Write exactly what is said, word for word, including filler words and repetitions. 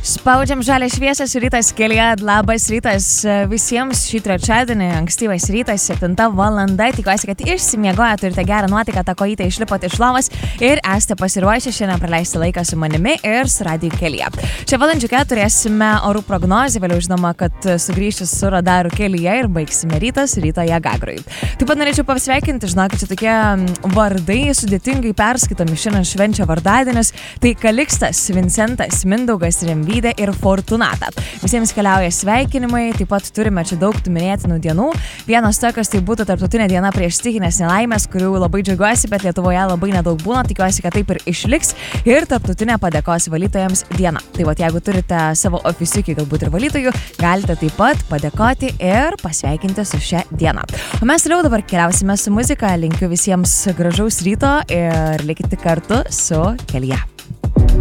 Spaudžiam žalią šviesą su rytas kelyje. Labas rytas visiems šį trečiadienį, ankstyvas rytas, septinta valanda. Tikiuosi, kad išsimiegoję, turite gerą nuotaiką, tą kojytę išlipote iš lovos ir esate pasiruošę šiandien praleisti laiką su manimi ir su radiju kelyje. Šią valandžiukę turėsime orų prognozę, vėliau žinoma, kad sugrįšiu su radaru kelyje ir baigsime rytas ryto Jagagrui. Taip pat norėčiau pasveikinti, žinokit, čia tokie vardai sudėtingai perskaitomi, šiandien švenčia vardadienis. Tai Kalikstas, Vincentas, Mindaugas, Remvydė ir Fortunata. Visiems keliauja sveikinimai, taip pat turime čia daug tų minėtinų dienų. Vienas tokios tai būtų tarptautinė diena prieš stichinės nelaimės, kurių labai džiaugiuosi, bet Lietuvoje labai nedaug būna, tikiuosi, kad taip ir išliks. Ir tarptautinė padėkos valytojams diena. Tai vat, jeigu turite savo ofisikį, galbūt ir valytojų, galite taip pat padėkoti ir pasveikinti su šia diena. O mes toliau dabar keliausime su muzika, linkiu visiems gražaus ryto ir likite kartu su kelyje.